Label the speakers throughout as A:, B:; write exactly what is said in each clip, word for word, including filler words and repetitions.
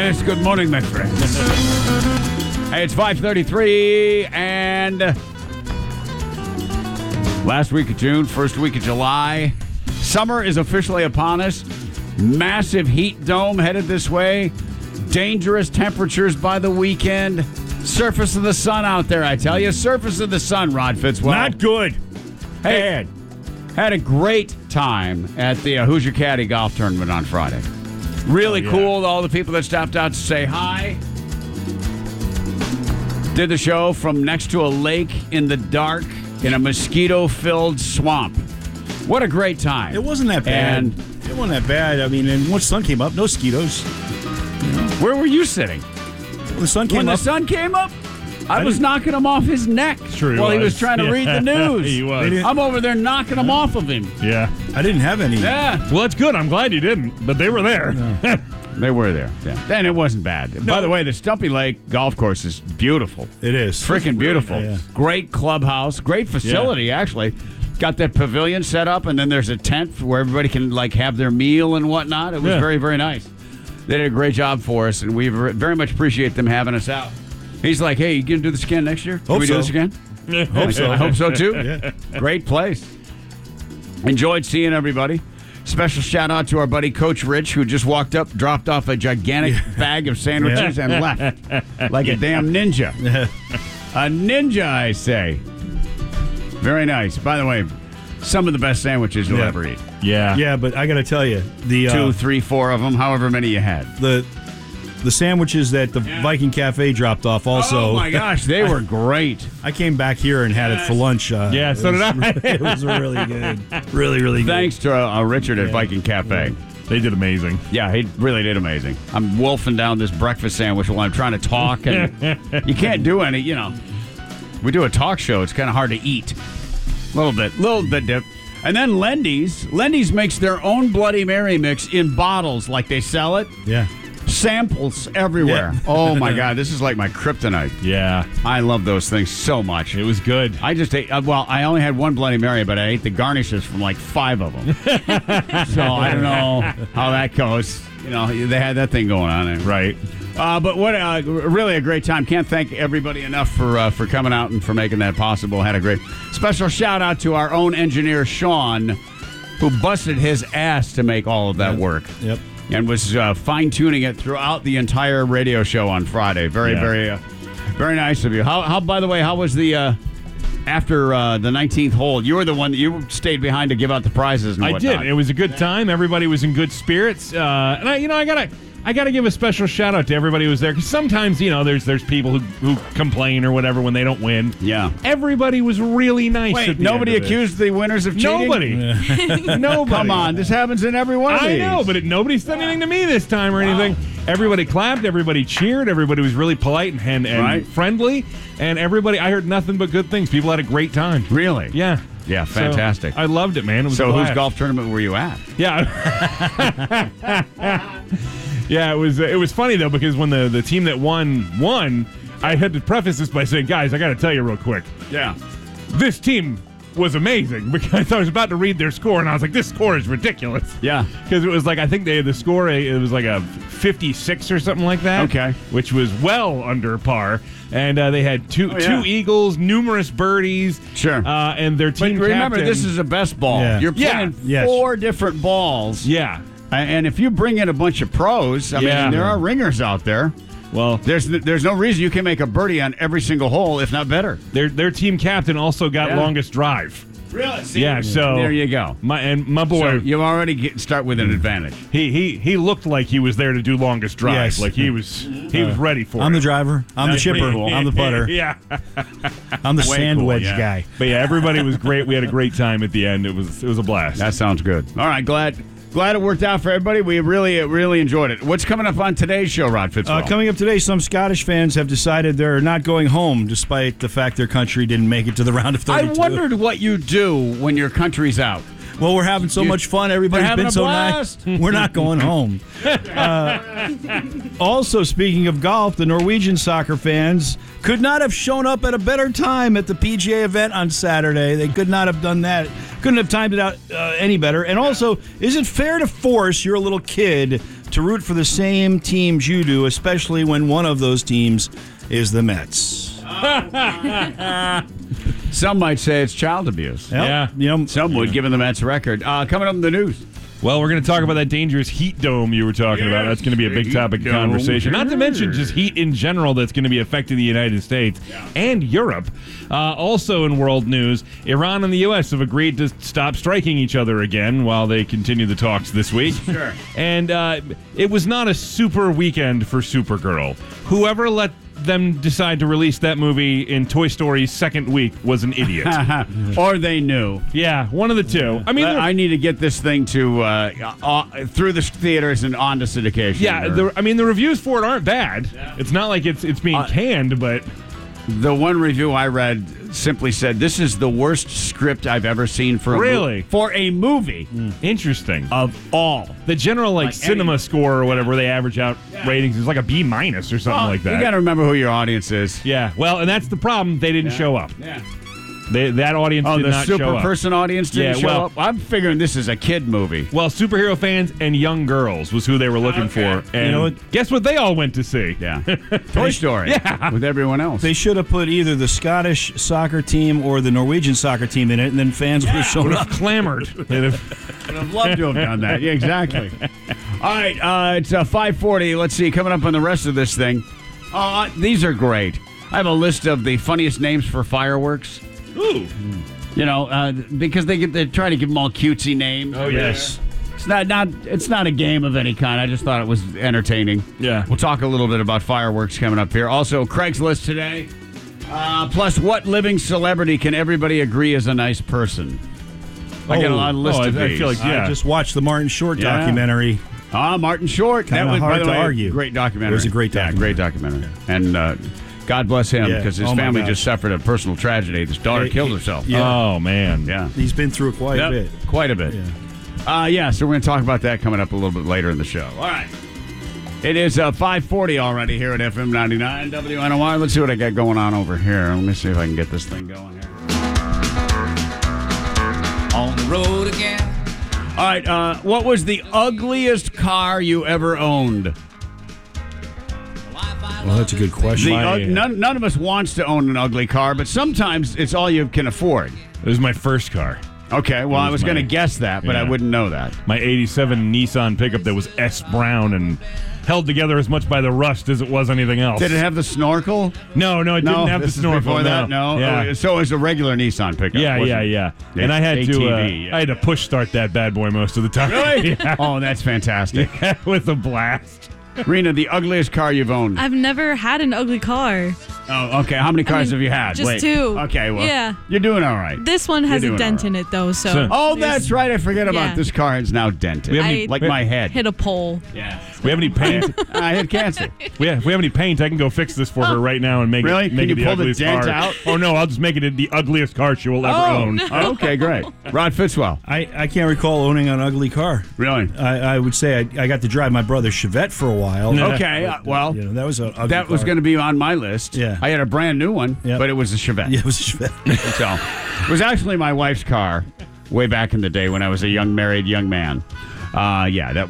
A: Yes, good morning, my friends. Hey, it's five thirty-three, and last week of June, first week of July. Summer is officially upon us. Massive heat dome headed this way. Dangerous temperatures by the weekend. Surface of the sun out there, I tell you. Surface of the sun, Rod Fitzwell.
B: Not good.
A: Hey,
B: Bad.
A: had a great time at the uh, Who's Your Caddy golf tournament on Friday. Really
B: Oh, yeah.
A: cool. All the people that stopped out to say hi. Did the show from next to a lake in the dark in a mosquito-filled swamp. What a great time.
B: It wasn't that bad.
A: And
B: it wasn't that bad. I mean, and once the sun came up, no mosquitoes.
A: where were you sitting?
B: When the sun came
A: When
B: up,
A: the sun came up, I,
B: I
A: was
B: didn't-
A: knocking him off his neck
C: True, he
A: while he was
C: was.
A: trying to
C: Yeah.
A: read the news.
C: He was.
B: They didn't-
A: I'm over there knocking him off of him.
C: Yeah.
B: I didn't have any.
A: Yeah.
C: Well, that's good. I'm glad you didn't, but they were there.
A: They were there. Yeah. And it wasn't bad. By the way, the Stumpy Lake golf course is beautiful.
B: It is.
A: Freaking beautiful.
B: Yeah.
A: Great clubhouse. Great facility, actually. Got that pavilion set up, and then there's a tent where everybody can like have their meal and whatnot. It was
C: Yeah.
A: very, very nice. They did a great job for us, and we ver- very much appreciate them having us out. He's like, hey, you going to do this again next year? Can
B: Hope
A: we do
B: so.
A: this again?
B: Hope so.
A: I hope so, too.
B: Yeah.
A: Great place. Enjoyed seeing everybody. Special shout out to our buddy Coach Rich, who just walked up, dropped off a gigantic bag of sandwiches, and left like a damn ninja. A ninja, I say. Very nice. By the way, some of the best sandwiches you'll
B: Yeah.
A: ever eat.
C: Yeah.
B: Yeah, but I got to tell you, the uh,
A: Two, three, four of them, however many you had.
B: the the sandwiches that the Viking Cafe dropped off. Also,
A: Oh my gosh, they were great.
B: I came back here and had it for lunch. Uh,
C: Yeah,
B: it
C: so
B: was,
C: did I.
B: It was really good. Really, really good.
A: Thanks to uh, Richard at
B: Yeah.
A: Viking Cafe.
C: They did amazing.
A: Yeah, he really did amazing. I'm wolfing down this breakfast sandwich while I'm trying to talk, and you can't do any, you know. We do a talk show, it's kind of hard to eat. A little bit, little bit dip. And then Lendy's. Lendy's makes their own Bloody Mary mix in bottles like they sell it.
B: Yeah.
A: Samples everywhere.
B: Yeah.
A: Oh, my God. This is like my kryptonite.
C: Yeah.
A: I love those things so much.
C: It was good.
A: I just ate, uh, well, I only had one Bloody Mary, but I ate the garnishes from like five of them. So I don't know how that goes. You know, they had that thing going on.
C: Right.
A: Uh, but what uh, really a great time. Can't thank everybody enough for uh, for coming out and for making that possible. Had a great special shout out to our own engineer, Sean, who busted his ass to make all of that
B: Yep.
A: work.
B: Yep.
A: And was uh, fine-tuning it throughout the entire radio show on Friday. Very,
C: Yeah.
A: very, uh, very nice of you. How, how? By the way, how was the uh, after uh, the nineteenth hole? You were the one that you stayed behind to give out the prizes and
C: I
A: whatnot.
C: did. It was a good time. Everybody was in good spirits. Uh, and I, you know, I gotta, I gotta give a special shout out to everybody who was there, because sometimes, you know, there's there's people who, who complain or whatever when they don't win.
A: Yeah.
C: Everybody was really nice.
A: Wait,
C: at the
A: nobody
C: end of it.
A: accused the winners of cheating?
C: Nobody. Nobody.
A: Come on, this happens in every one of
C: I
A: these.
C: know, but it, nobody said anything to me this time or anything. Everybody clapped. Everybody cheered. Everybody was really polite and, and, and
A: Right.
C: friendly. And everybody, I heard nothing but good things. People had a great time.
A: Really?
C: Yeah.
A: Yeah,
C: So,
A: fantastic.
C: I loved it, man. It was
A: So
C: a
A: whose
C: blast.
A: golf tournament were you at?
C: Yeah. Yeah, it was it was funny though, because when the, the team that won won, I had to preface this by saying, guys, I got to tell you real quick,
A: Yeah.
C: this team was amazing, because I was about to read their score and I was like, this score is ridiculous.
A: Yeah.
C: Because it was like, I think they the score, it was like a fifty-six or something like that.
A: Okay.
C: Which was well under par. And uh, they had two
A: Oh, yeah.
C: two eagles, numerous birdies.
A: Sure.
C: Uh, and their
A: But
C: team
A: remember,
C: captain-
A: this is a best ball.
B: Yeah.
A: You're
C: Yeah.
A: playing
B: Yes.
A: four different balls.
C: Yeah.
A: And if you bring in a bunch of pros, I
C: Yeah.
A: mean, there are ringers out there.
C: Well,
A: There's there's no reason you can make a birdie on every single hole, if not better.
C: their their team captain also got
A: Yeah.
C: longest drive.
A: Really?
C: Yeah, so
A: there you go.
C: My and my boy,
A: So you already get, start with an advantage.
C: he he he looked like he was there to do longest drive.
B: Yes.
C: Like he was he was ready for
B: I'm
C: it.
B: the driver. I'm the
A: That's pretty
B: chipper.
A: cool.
B: I'm the putter.
C: Yeah.
B: I'm the
A: Way
B: sand
A: cool,
B: wedge
A: yeah.
B: guy.
C: But yeah, everybody was great. We had a great time at the end. It was it was a blast.
A: That sounds good. All right, glad glad it worked out for everybody. We really really enjoyed it. What's coming up on today's show, Rod Fitzgerald?
B: Uh, coming up today, some Scottish fans have decided they're not going home, despite the fact their country didn't make it to the round of
A: I
B: thirty-two.
A: wondered what you do when your country's out.
B: Well, we're having so
A: You-
B: much fun. Everybody's
A: We're having
B: been
A: a
B: so
A: blast.
B: nice. We're not going home. Uh, also, speaking of golf, the Norwegian soccer fans could not have shown up at a better time at the P G A event on Saturday. They could not have done that. Couldn't have timed it out uh, any better. And also, is it fair to force your little kid to root for the same teams you do, especially when one of those teams is the Mets.
A: Some might say it's child abuse.
B: Yep.
C: Yeah.
B: You know,
A: Some would, given the Mets record. Uh, coming up in the news.
C: Well, we're going to talk about that dangerous heat dome you were talking about. That's going to be a big
A: Heat
C: topic of
A: dome.
C: conversation. Not to mention just heat in general that's going to be affecting the United States and Europe. Uh, also in world news, Iran and the U S have agreed to stop striking each other again while they continue the talks this week.
A: Sure.
C: And uh, it was not a super weekend for Supergirl. Whoever let them decide to release that movie in Toy Story's second week was an idiot.
A: Or they knew.
C: Yeah, one of the two. I mean,
A: I need to get this thing to uh, uh, through the theaters and onto syndication.
C: yeah,
A: or-
C: the, I mean, the reviews for it aren't bad. It's not like it's it's being
A: Uh,
C: canned, but
A: The one review I read simply said, "This is the worst script I've ever seen for a
C: Really?
A: mo- for a movie
C: interesting.
A: of all."
C: The general like,
A: Like
C: cinema
A: any-
C: score or whatever they average out ratings is like a B minus or something
A: Well,
C: like that.
A: You got to remember who your audience is.
C: yeah, well, and that's the problem. They didn't show up.
A: Yeah.
C: They, that audience
A: Oh,
C: did
A: the
C: not show
A: super
C: up.
A: person audience didn't
C: Yeah,
A: show
C: well-
A: up. I'm figuring this is a kid movie.
C: Well, superhero fans and young girls was who they were looking
A: Okay.
C: for. And
B: You know what?
C: guess what they all went to see?
A: Yeah, Toy Story.
C: Yeah.
A: with everyone else.
B: they should have put either the Scottish soccer team or the Norwegian soccer team in it, and then fans would have shown
C: Would
B: up.
C: have clamored. They'd have-
A: Would have loved to have done that. Yeah, exactly. All right, uh, it's uh, five forty. Let's see, coming up on the rest of this thing. Uh, these are great. I have a list of the funniest names for fireworks.
C: Ooh.
A: You know, uh, because they get they try to give them all cutesy names.
C: Oh,
B: Yes.
A: It's not not it's not a game of any kind. I just thought it was entertaining.
C: Yeah.
A: We'll talk a little bit about fireworks coming up here. Also, Craigslist today. Uh, plus, what living celebrity can everybody agree is a nice person? I got a lot of list
C: oh, I-
A: of
C: I
A: these.
C: feel like- Yeah.
B: I just watched the Martin Short
A: Yeah.
B: documentary.
A: Ah, Martin Short.
B: Kinda
A: That was, by
B: hard
A: the
B: to
A: way,
B: argue.
A: great documentary.
B: It was a great
A: Yeah,
B: documentary.
A: great documentary. And uh, God bless him
B: Yeah.
A: because his
B: Oh, my
A: family
B: gosh.
A: just suffered a personal tragedy. His daughter
B: Hey,
A: killed
B: he-
A: herself.
B: Yeah.
C: Oh, man.
A: Yeah.
B: He's been through it quite
A: Yep,
B: a bit.
A: Quite a bit.
B: Yeah.
A: Uh, yeah, so we're going to talk about that coming up a little bit later in the show. All right. It is uh, five forty already here at F M ninety-nine W N O R. Let's see what I got going on over here. Let me see if I can get this thing going here.
D: On the road again.
A: All right, uh, what was the ugliest car you ever owned?
B: Well, that's a good question.
A: The,
C: My-
A: uh, none, none of us wants to own an ugly car, but sometimes it's all you can afford.
C: It was my first car.
A: Okay, well, I was
C: my-
A: going to guess that, but I
C: Yeah.
A: wouldn't know that.
C: My eighty-seven Nissan pickup that was S Brown and held together as much by the rust as it was anything else.
A: Did it have the snorkel?
C: No, no, it
A: No,
C: didn't have the
A: this is
C: snorkel.
A: before that. No,
C: Yeah.
A: Oh, so it was a regular Nissan pickup.
C: Yeah,
A: wasn't
C: yeah,
A: it?
C: yeah.
A: Yeah,
C: And I had
A: A
C: to,
A: T V,
C: uh,
A: yeah.
C: I had to push start that bad boy most of the time.
A: Really?
C: yeah.
A: Oh, that's fantastic.
C: With a blast.
A: Rena, the ugliest car you've owned.
E: I've never had an ugly car.
A: Oh, okay. How many cars
E: mean,
A: have you had?
E: just
A: Wait.
E: two.
A: Okay, well,
E: Yeah.
A: you're doing all right.
E: This one has
A: You're
E: a
A: doing
E: dent
A: all
E: in it, though, so.
C: So-
A: Oh,
E: there's-
A: that's right. I forget about
E: Yeah.
A: this car. It's now dented.
C: We have
E: any-
A: like my head.
E: Hit a pole.
A: Yeah.
C: We have any paint?
A: I had cancer.
C: we have, if we have any paint, I can go fix this for her right now and make
A: Really?
C: it
A: Can
C: make
A: you
C: it the
A: pull the
C: ugliest
A: dent
C: car.
A: out?
C: Oh no, I'll just make it the ugliest car she will ever
A: Oh,
C: own.
A: okay, great. Rod Fitzwell.
B: I, I can't recall owning an ugly car.
A: Really?
B: I, I would say I, I got to drive my brother's Chevette for a while.
A: Okay, uh, well,
B: You know, that was a ugly
A: that was
B: car.
A: going to be on my list.
B: Yeah.
A: I had a brand new one,
B: Yep.
A: but it was a Chevette.
B: Yeah, it was a Chevette.
A: So it was actually my wife's car way back in the day when I was a young married young man. Uh, yeah, that.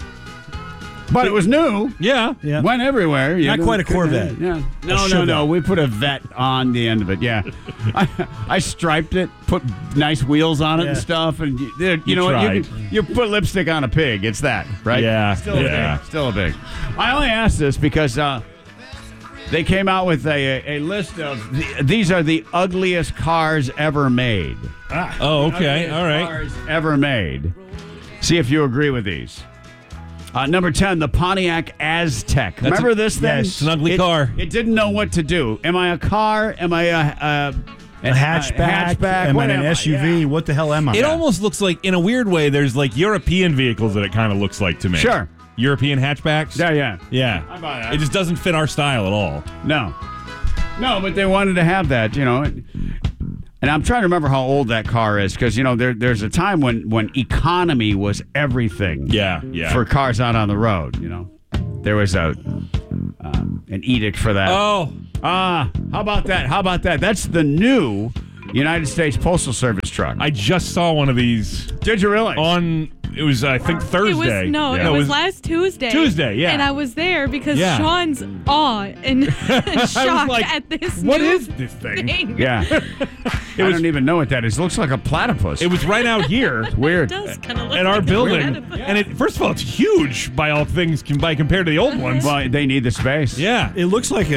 A: But it was new.
C: Yeah.
B: Yeah.
A: Went everywhere. You
B: Not
A: know,
B: quite a
A: couldn't-
B: Corvette.
A: Yeah.
B: A
A: No, no, no.
B: Chevette.
A: We put a vet on the end of it. Yeah. I, I striped it, put nice wheels on it and
B: Yeah.
A: stuff, and you, there- you
C: You
A: know what? You,
C: tried.
A: can- you put lipstick on a pig. It's that, right?
C: Yeah,
A: Still a
C: yeah.
A: pig. Still a pig. I only asked this because uh, they came out with a, a list of the, these are the ugliest cars ever made.
C: Oh, okay.
A: Ugliest
C: All right.
A: Cars ever made. See if you agree with these. Uh, number ten, the Pontiac Aztec.
C: That's
A: Remember
C: a-
A: this thing?
B: yes,
C: it's an ugly
A: It-
C: car.
A: It didn't know what to do. Am I a car? Am I a, a,
B: A hatchback,
A: hatchback?
B: am
A: What
B: I an
A: am I?
B: S U V?
A: Yeah.
B: What the hell am I?
C: It almost looks like, in a weird way, there's like European vehicles that it kind of looks like to me.
A: Sure.
C: European hatchbacks.
A: Yeah, yeah.
C: Yeah.
A: How about that?
C: It just doesn't fit our style at all.
A: No. No, but they wanted to have that, you know. And I'm trying to remember how old that car is because, you know, there, there's a time when, when economy was everything
C: Yeah, yeah.
A: for cars out on the road, you know. There was a um, an edict for that.
C: Oh,
A: Ah, how about that? How about that? That's the new United States Postal Service truck.
C: I just saw one of these
A: Did you really?
C: on it was I think Thursday.
E: It was no,
C: Yeah.
E: it was last Tuesday.
C: Tuesday, yeah.
E: And I was there because
C: Yeah.
E: Sean's awe and, and shock
C: like,
E: at this.
C: What
E: new
C: is this thing?
E: thing.
A: Yeah. I
C: was-
A: don't even know what that is. It looks like a platypus.
C: It was right out here.
A: weird.
E: It does kind of look
C: At
E: like
C: our
E: a
C: building,
E: platypus.
C: and it first of all, it's huge by all things, by compared to the old ones.
A: Well, they need the space.
C: Yeah,
B: It looks like